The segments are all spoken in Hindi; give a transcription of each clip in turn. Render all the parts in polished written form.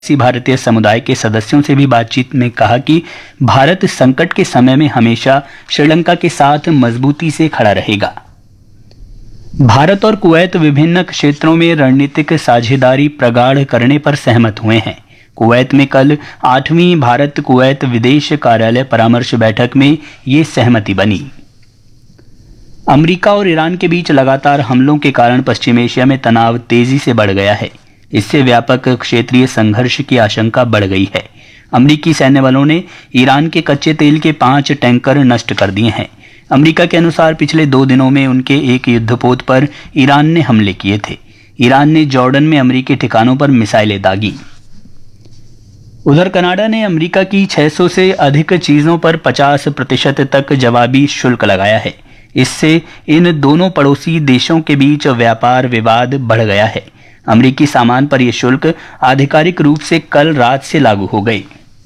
भारतीय समुदाय के सदस्यों से भी बातचीत में कहा कि भारत संकट के समय में हमेशा श्रीलंका के साथ मजबूती से खड़ा रहेगा। भारत और कुवैत विभिन्न क्षेत्रों में रणनीतिक साझेदारी प्रगाढ़ करने पर सहमत हुए हैं। कुवैत में कल 8वीं भारत कुवैत विदेश कार्यालय परामर्श बैठक में ये सहमति बनी। अमेरिका और ईरान के बीच लगातार हमलों के कारण पश्चिम एशिया में तनाव तेजी से बढ़ गया है। इससे व्यापक क्षेत्रीय संघर्ष की आशंका बढ़ गई है। अमेरिकी सैन्य बलों ने ईरान के कच्चे तेल के 5 टैंकर नष्ट कर दिए हैं। अमेरिका के अनुसार पिछले 2 दिनों में उनके एक युद्धपोत पर ईरान ने हमले किए थे। ईरान ने जॉर्डन में अमेरिकी ठिकानों पर मिसाइलें दागी। उधर कनाडा ने अमेरिका की 600 से अधिक चीजों पर 50% तक जवाबी शुल्क लगाया है। इससे इन दोनों पड़ोसी देशों के बीच व्यापार विवाद बढ़ गया है। अमेरिकी सामान पर यह शुल्क आधिकारिक रूप से कल रात से लागू हो गए।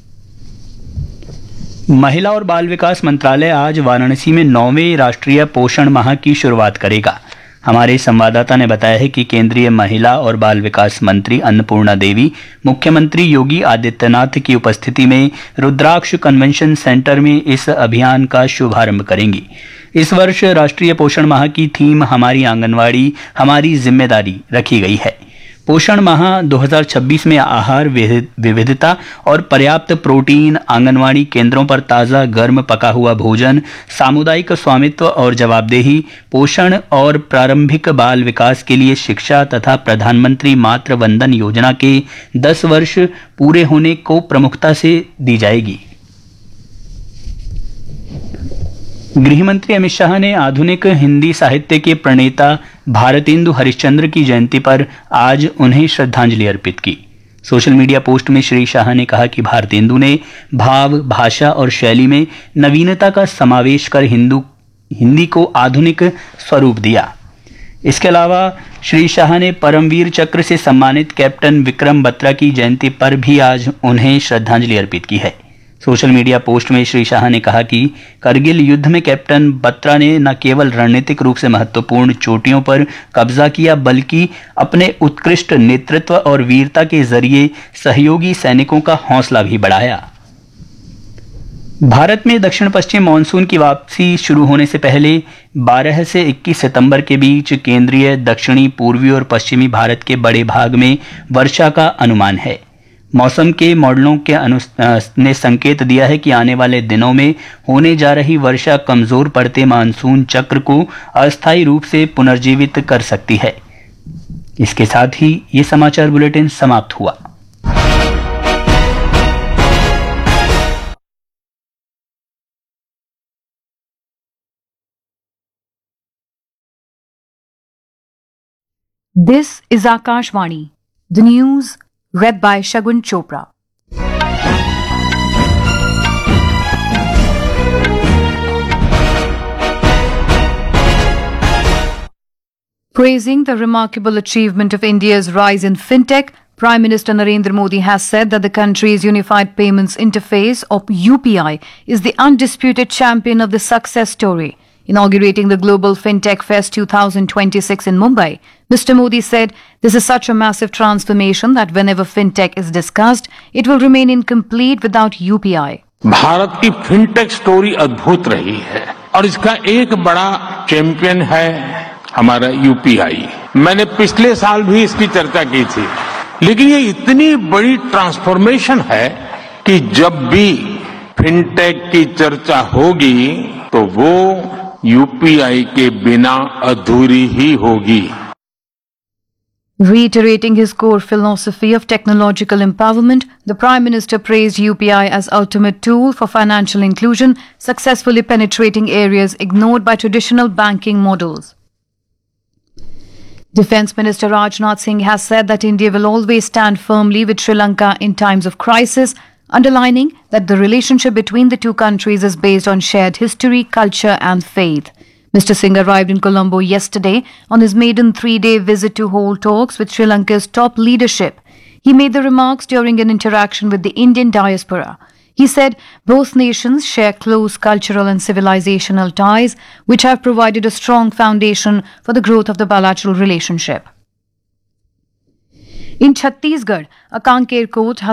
महिला और बाल विकास मंत्रालय आज वाराणसी में 9वें राष्ट्रीय पोषण माह की शुरुआत करेगा। हमारे संवाददाता ने बताया है कि केंद्रीय महिला और बाल विकास मंत्री अन्नपूर्णा देवी मुख्यमंत्री योगी आदित्यनाथ की उपस्थिति में रुद्राक्ष कन्वेंशन सेंटर में इस अभियान का शुभारंभ करेंगी। इस वर्ष राष्ट्रीय पोषण माह की थीम हमारी आंगनवाड़ी हमारी जिम्मेदारी रखी गई है। पोषण माह 2026 में आहार विविधता और पर्याप्त प्रोटीन, आंगनवाड़ी केंद्रों पर ताज़ा गर्म पका हुआ भोजन, सामुदायिक स्वामित्व और जवाबदेही, पोषण और प्रारंभिक बाल विकास के लिए शिक्षा तथा प्रधानमंत्री मातृ वंदन योजना के 10 वर्ष पूरे होने को प्रमुखता से दी जाएगी। गृहमंत्री अमित शाह ने आधुनिक हिंदी साहित्य के प्रणेता भारतेंदु हरिश्चंद्र की जयंती पर आज उन्हें श्रद्धांजलि अर्पित की। सोशल मीडिया पोस्ट में श्री शाह ने कहा कि भारतेंदु ने भाव, भाषा और शैली में नवीनता का समावेश कर हिंदी को आधुनिक स्वरूप दिया। इसके अलावा श्री शाह ने परमवीर चक्र से सम्मानित कैप्टन विक्रम बत्रा की जयंती पर भी आज उन्हें श्रद्धांजलि अर्पित की है। सोशल मीडिया पोस्ट में श्री शाह ने कहा कि करगिल युद्ध में कैप्टन बत्रा ने न केवल रणनीतिक रूप से महत्वपूर्ण चोटियों पर कब्जा किया, बल्कि अपने उत्कृष्ट नेतृत्व और वीरता के जरिए सहयोगी सैनिकों का हौसला भी बढ़ाया। भारत में दक्षिण पश्चिम मानसून की वापसी शुरू होने से पहले 12 से 21 सितंबर के बीच केंद्रीय, दक्षिणी, पूर्वी और पश्चिमी भारत के बड़े भाग में वर्षा का अनुमान है। मौसम के मॉडलों ने संकेत दिया है कि आने वाले दिनों में होने जा रही वर्षा कमजोर पड़ते मानसून चक्र को अस्थायी रूप से पुनर्जीवित कर सकती है। इसके साथ ही ये समाचार बुलेटिन समाप्त हुआ। This is Akashvani, the news read by Shagun Chopra. Praising the remarkable achievement of India's rise in fintech, Prime Minister Narendra Modi has said that the country's Unified Payments Interface, or UPI, is the undisputed champion of the success story. Inaugurating the Global FinTech Fest 2026 in Mumbai, Mr. Modi said, "This is such a massive transformation that whenever fintech is discussed, it will remain incomplete without UPI." Bharat की फिनटेक स्टोरी अद्भुत रही है और इसका एक बड़ा चैंपियन है हमारा यूपीआई। मैंने पिछले साल भी इसकी चर्चा की थी, लेकिन ये इतनी बड़ी ट्रांसफॉर्मेशन है कि जब भी फिनटेक की चर्चा होगी तो वो यूपीआई के बिना अधूरी ही होगी। Reiterating his core philosophy of technological empowerment, the Prime Minister praised UPI as ultimate tool for financial inclusion, successfully penetrating areas ignored by traditional banking models. Defence Minister Rajnath Singh has said that India will always stand firmly with Sri Lanka in times of crisis, underlining that the relationship between the two countries is based on shared history, culture and faith. Mr. Singh arrived in Colombo yesterday on his maiden 3-day visit to hold talks with Sri Lanka's top leadership. He made the remarks during an interaction with the Indian diaspora. He said both nations share close cultural and civilizational ties, which have provided a strong foundation for the growth of the bilateral relationship. In Chhattisgarh, a Kanker court has